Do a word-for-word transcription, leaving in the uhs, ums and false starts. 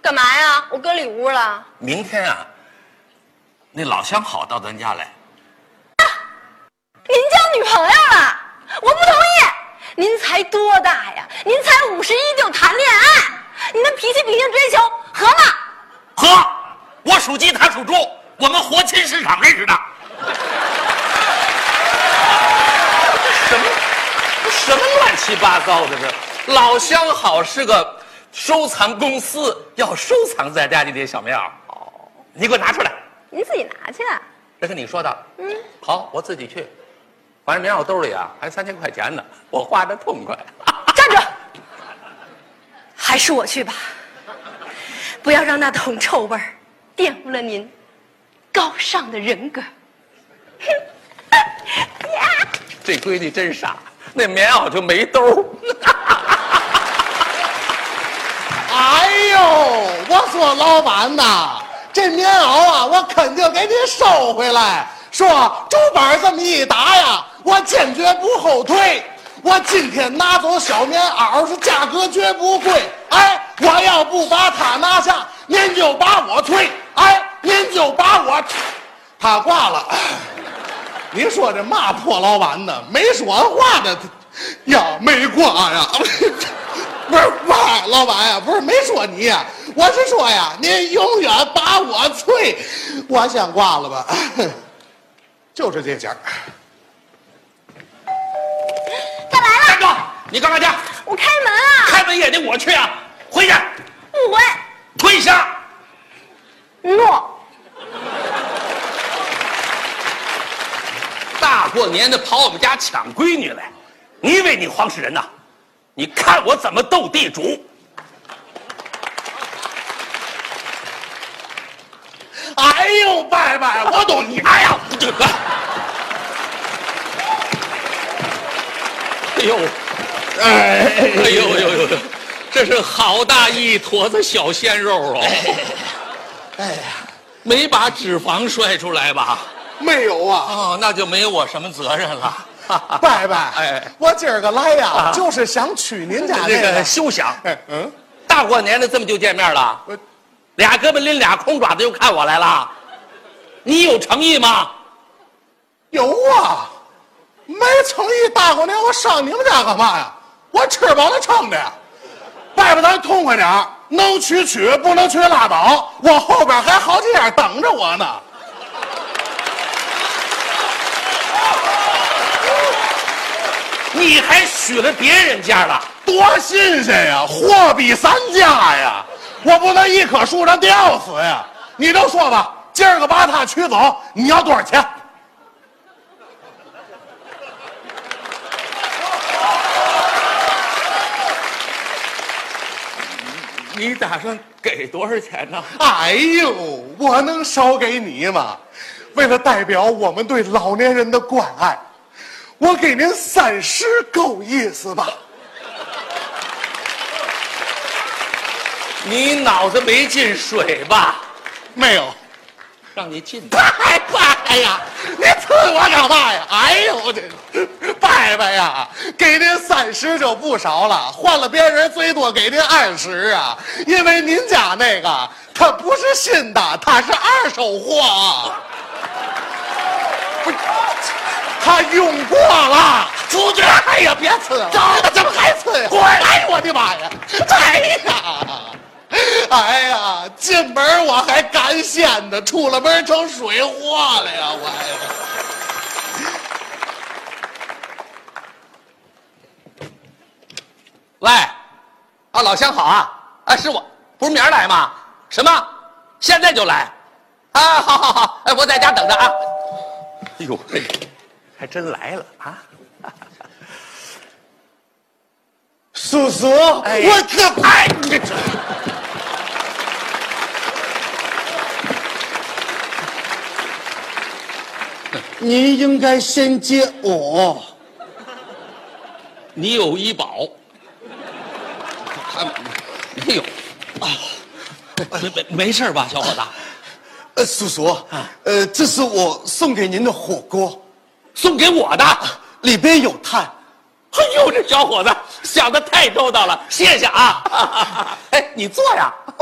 干嘛呀？我搁里屋了。 明天啊，那老相好到咱家来。 啊，您交女朋友了？我不同意。您才多大呀？您才五十一就谈恋爱，你那脾气、秉性、追求合吗？ 合。我属鸡，他属猪，我们活禽市场认识的。什么？什么乱七八糟的这？老相好是个收藏公司，要收藏咱家这点小棉袄。哦，你给我拿出来。 您自己拿去。 这跟你说的。 嗯， 好，我自己去。反正棉袄兜里啊还三千块钱呢，我花着痛快。 站住！还是我去吧，不要让那桶臭味儿玷污了您高尚的人格。 这闺女真傻，那棉袄就没兜。 哎呦，我说老板呐，这棉袄啊，我肯定给你收回来。说竹板这么一打呀，我坚决不后退。我今天拿走小棉袄，是价格绝不贵。哎，我要不把它拿下，您就把我退。哎，您就把我，他挂了。你说这嘛破老板呢？没说话的呀，没挂呀。不是爸，老板呀，不是没说你呀，我是说呀，您永远把我催，我先挂了吧，就是这家。 他来了！ 站住！你干嘛去？ 我开门啊！ 开门也得我去啊！回去！ 不回。 退下！ 诺。 大过年的跑我们家抢闺女来，你以为你黄世仁呐？你看我怎么斗地主！ 哎呦，伯伯，我都你哎呀，这个，哎呦，哎哎呦呦呦呦，这是好大一坨子小鲜肉哦！ 哎呀， 没把脂肪摔出来吧？ 没有啊。 哦，那就没有我什么责任了。 伯伯， 哎， 我今儿个来呀， 啊就是想娶您家这个个休想。 哎嗯， 大过年的这么就见面了， 我俩胳膊拎俩空爪子就看我来了，你有诚意吗？ 有啊，没诚意，大过年我上你们家干嘛呀？我吃饱了撑的呀。伯伯，咱痛快点儿，能娶娶，不能娶拉倒。我后边还好几家等着我呢。 你还许了别人家了？ 多新鲜呀，货比三家呀！我不能一棵树上吊死呀！你都说吧，今儿个把他娶走，你要多少钱？ 你打算给多少钱呢？ 哎呦，我能少给你吗？为了代表我们对老年人的关爱，我给您三十，够意思吧？ 你脑子没进水吧？ 没有。 让你进的。 拜拜呀！你刺我干嘛呀？哎呦，这拜拜呀！给您三十就不少了，换了别人最多给您二十啊！因为您家那个它不是新的，它是二手货，不是，它用过了。出去！哎呀，别吃了！怎么还吃呀？滚！哎呦我的妈呀！哎呀！哎呀，进门我还干鲜的，出了门成水货了呀！我喂，啊，老乡好啊！啊，是我，不是明儿来吗？什么？现在就来？啊，好好好，哎，我在家等着啊。哎呦，嘿，还真来了啊！ 叔叔， 哎、 我可哎，你这。你应该先接我。 你有医保？他没有啊？没没没事吧，小伙子？ 呃，叔叔，呃，这是我送给您的火锅， 送给我的， 里边有炭。 哎呦，这小伙子想的太周到了，谢谢啊！哎，你坐呀。